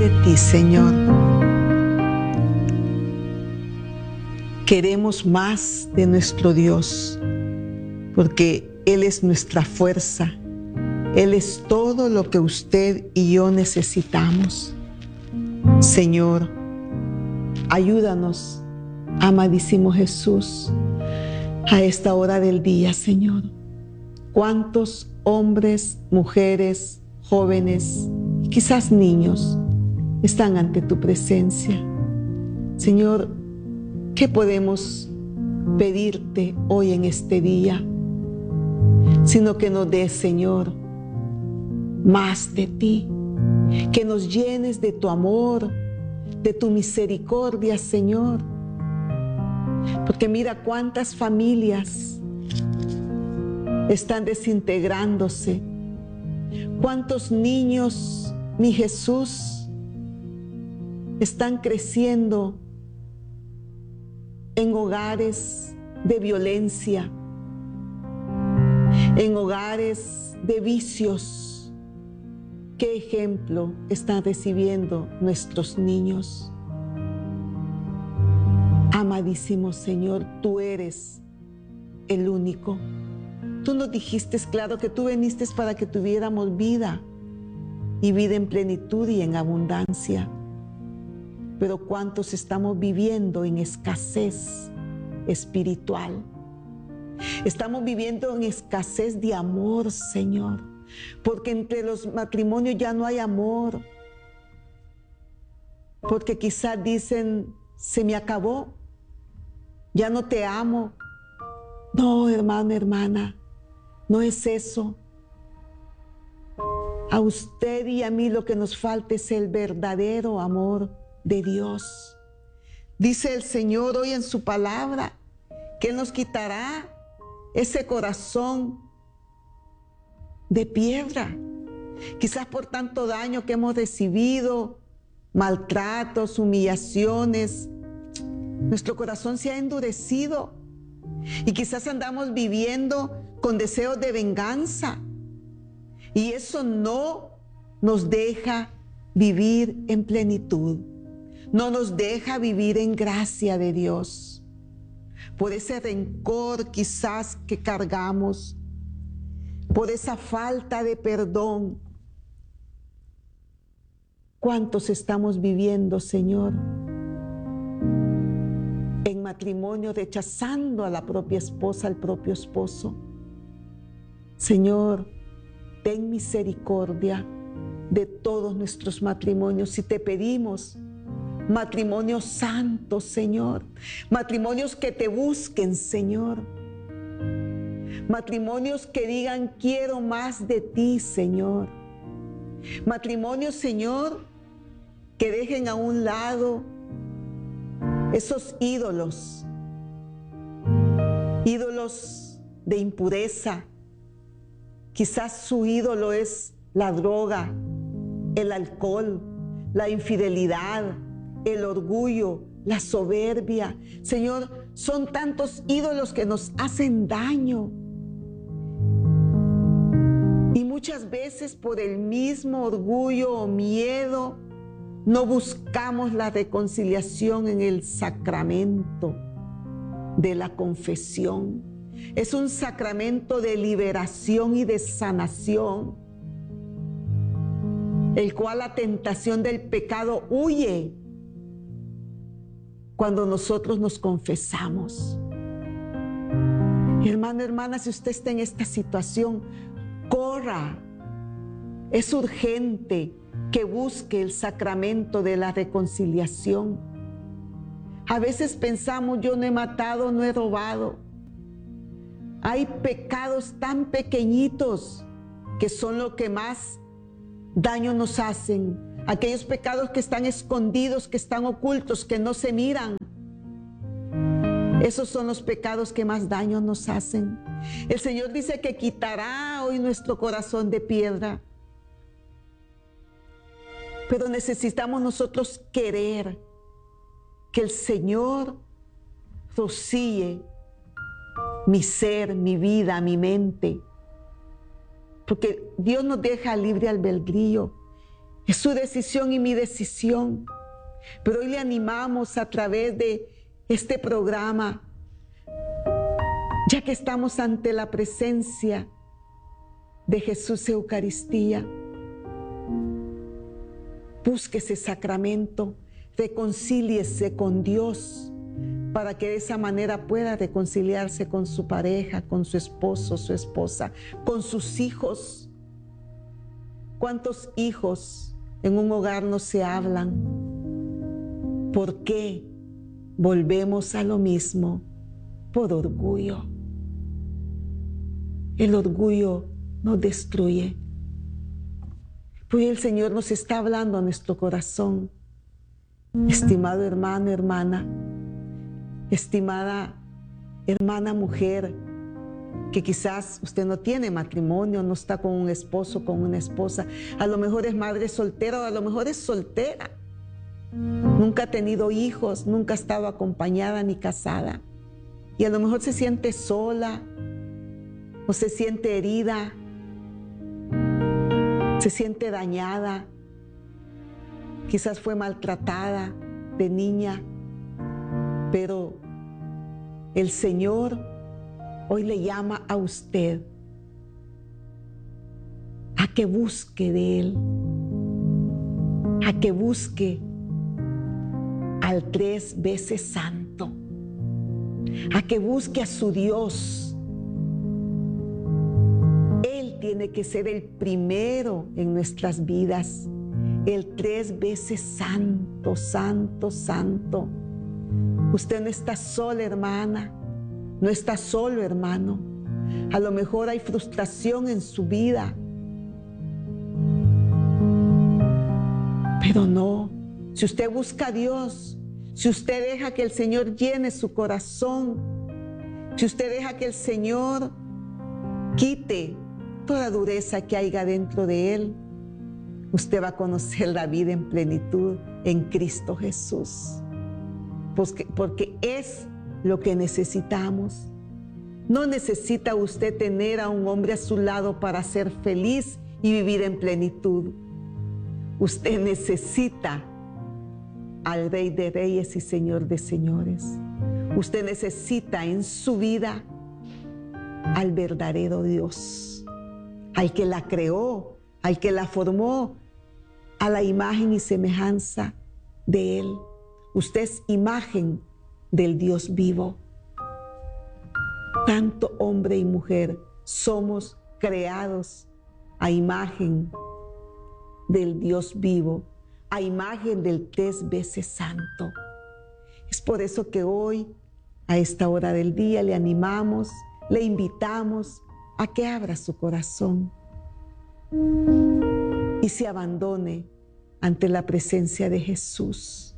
de ti, Señor. Queremos más de nuestro Dios, porque Él es nuestra fuerza. Él es todo lo que usted y yo necesitamos. Señor, ayúdanos, amadísimo Jesús, a esta hora del día, Señor. ¿Cuántos hombres, mujeres, jóvenes, quizás niños, están ante tu presencia? Señor, ¿qué podemos pedirte hoy en este día? Sino que nos des, Señor, más de ti, que nos llenes de tu amor, de tu misericordia, Señor. Porque mira cuántas familias están desintegrándose, cuántos niños, mi Jesús, están creciendo en hogares de violencia, en hogares de vicios. ¿Qué ejemplo están recibiendo nuestros niños? Amadísimo Señor, tú eres el único. Tú nos dijiste, claro, que tú viniste para que tuviéramos vida, y vida en plenitud y en abundancia. Pero ¿cuántos estamos viviendo en escasez espiritual? Estamos viviendo en escasez de amor, Señor, porque entre los matrimonios ya no hay amor, porque quizás dicen, se me acabó, ya no te amo. No, hermano, hermana, no es eso. A usted y a mí lo que nos falta es el verdadero amor de Dios. Dice el Señor hoy en su palabra que Él nos quitará ese corazón de piedra. Quizás por tanto daño que hemos recibido, maltratos, humillaciones, nuestro corazón se ha endurecido y quizás andamos viviendo con deseos de venganza, y eso no nos deja vivir en plenitud, no nos deja vivir en gracia de Dios. Por ese rencor quizás que cargamos, por esa falta de perdón. ¿Cuántos estamos viviendo, Señor, en matrimonio rechazando a la propia esposa, al propio esposo? Señor, ten misericordia de todos nuestros matrimonios y te pedimos matrimonios santos, Señor, matrimonios que te busquen, Señor, matrimonios que digan quiero más de ti, Señor, matrimonios, Señor, que dejen a un lado esos ídolos de impureza. Quizás su ídolo es la droga, el alcohol, la infidelidad, el orgullo, la soberbia. Señor, son tantos ídolos que nos hacen daño. Y muchas veces por el mismo orgullo o miedo no buscamos la reconciliación en el sacramento de la confesión. Es un sacramento de liberación y de sanación, el cual la tentación del pecado huye cuando nosotros nos confesamos. Hermano, hermana, si usted está en esta situación, corra. Es urgente que busque el sacramento de la reconciliación. A veces pensamos, yo no he matado, no he robado. Hay pecados tan pequeñitos que son lo que más daño nos hacen. Aquellos pecados que están escondidos, que están ocultos, que no se miran. Esos son los pecados que más daño nos hacen. El Señor dice que quitará hoy nuestro corazón de piedra. Pero necesitamos nosotros querer que el Señor rocíe mi ser, mi vida, mi mente. Porque Dios nos deja libre albedrío. Es su decisión y mi decisión. Pero hoy le animamos a través de este programa, ya que estamos ante la presencia de Jesús Eucaristía. Busque ese sacramento, reconcíliese con Dios, para que de esa manera pueda reconciliarse con su pareja, con su esposo, su esposa, con sus hijos. ¿Cuántos hijos en un hogar no se hablan? ¿Por qué? Volvemos a lo mismo, por orgullo. El orgullo nos destruye. Pues el Señor nos está hablando a nuestro corazón. Estimado hermano, hermana, estimada hermana mujer, que quizás usted no tiene matrimonio, no está con un esposo, con una esposa, a lo mejor es madre soltera o a lo mejor es soltera. Nunca ha tenido hijos, nunca ha estado acompañada ni casada. Y a lo mejor se siente sola o se siente herida, se siente dañada, quizás fue maltratada de niña, pero el Señor hoy le llama a usted a que busque de Él, a que busque al 3 veces santo, a que busque a su Dios. Él tiene que ser el primero en nuestras vidas, el 3 veces santo, santo, santo. Usted no está sola, hermana, no está solo, hermano. A lo mejor hay frustración en su vida, pero no. Si usted busca a Dios, si usted deja que el Señor llene su corazón, si usted deja que el Señor quite toda dureza que haya dentro de Él, usted va a conocer la vida en plenitud en Cristo Jesús. Porque es lo que necesitamos. No necesita usted tener a un hombre a su lado para ser feliz y vivir en plenitud. Usted necesita al Rey de Reyes y Señor de Señores. Usted necesita en su vida al verdadero Dios, al que la creó, al que la formó a la imagen y semejanza de Él. Usted es imagen del Dios vivo. Tanto hombre y mujer somos creados a imagen del Dios vivo, a imagen del 3 veces santo. Es por eso que hoy, a esta hora del día, le animamos, le invitamos a que abra su corazón y se abandone ante la presencia de Jesús.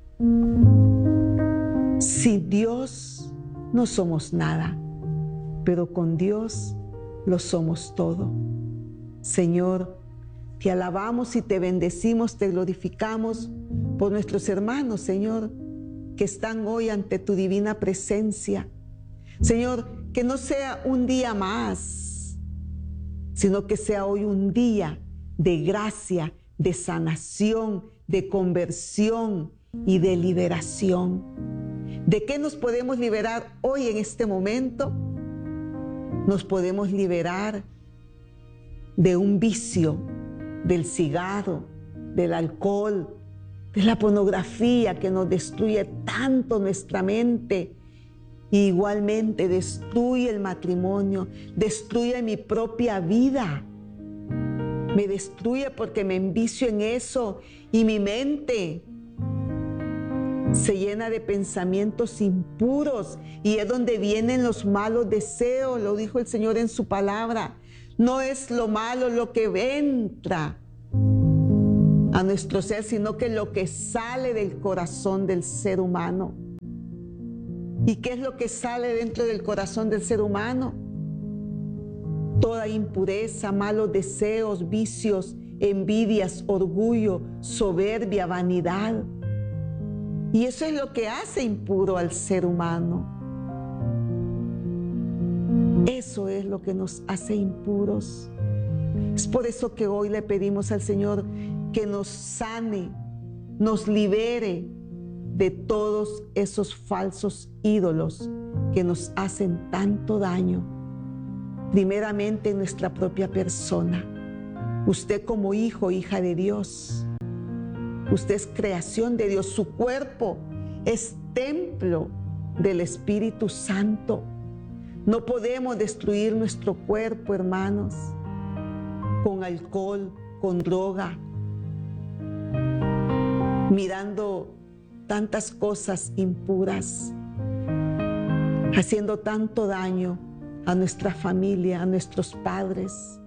Sin Dios no somos nada, pero con Dios lo somos todo. Señor, te alabamos y te bendecimos, te glorificamos por nuestros hermanos, Señor, que están hoy ante tu divina presencia. Señor, que no sea un día más, sino que sea hoy un día de gracia, de sanación, de conversión y de liberación. ¿De qué nos podemos liberar hoy en este momento? Nos podemos liberar de un vicio, del cigarro, del alcohol, de la pornografía que nos destruye tanto nuestra mente. Y igualmente destruye el matrimonio, destruye mi propia vida. Me destruye porque me envicio en eso y mi mente se llena de pensamientos impuros y es donde vienen los malos deseos. Lo dijo el Señor en su palabra. No es lo malo lo que entra a nuestro ser, sino que lo que sale del corazón del ser humano. ¿Y qué es lo que sale dentro del corazón del ser humano? Toda impureza, malos deseos, vicios, envidias, orgullo, soberbia, vanidad. Y eso es lo que hace impuro al ser humano. Eso es lo que nos hace impuros. Es por eso que hoy le pedimos al Señor que nos sane, nos libere de todos esos falsos ídolos que nos hacen tanto daño, primeramente en nuestra propia persona. Usted como hijo, hija de Dios, usted es creación de Dios, su cuerpo es templo del Espíritu Santo. No podemos destruir nuestro cuerpo, hermanos, con alcohol, con droga, mirando tantas cosas impuras, haciendo tanto daño a nuestra familia, a nuestros padres.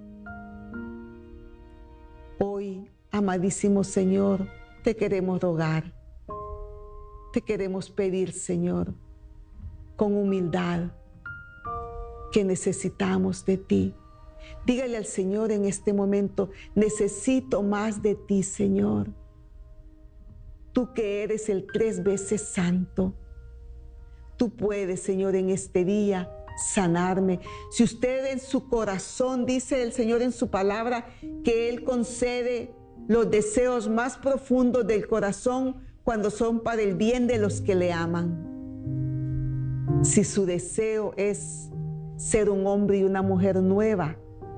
Hoy, amadísimo Señor, te queremos rogar, te queremos pedir, Señor, con humildad, que necesitamos de ti. Dígale al Señor en este momento: necesito más de ti, Señor. Tú que eres el 3 veces santo, tú puedes, Señor, en este día sanarme. Si usted en su corazón, dice el Señor en su palabra, que Él concede los deseos más profundos del corazón cuando son para el bien de los que le aman. Si su deseo es ser un hombre y una mujer nueva,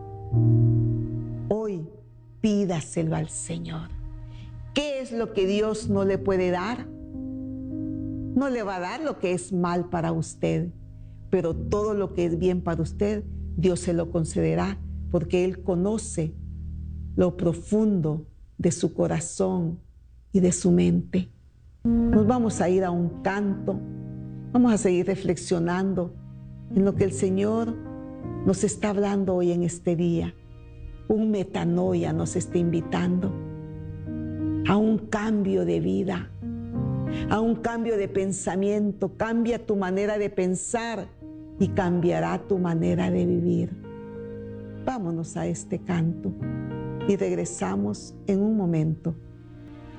hoy pídaselo al Señor. ¿Qué es lo que Dios no le puede dar? No le va a dar lo que es mal para usted, pero todo lo que es bien para usted, Dios se lo concederá, porque Él conoce lo profundo de su corazón y de su mente. Nos vamos a ir a un canto, vamos a seguir reflexionando en lo que el Señor nos está hablando hoy en este día. Un metanoia nos está invitando a un cambio de vida, a un cambio de pensamiento. Cambia tu manera de pensar y cambiará tu manera de vivir. Vámonos a este canto y regresamos en un momento.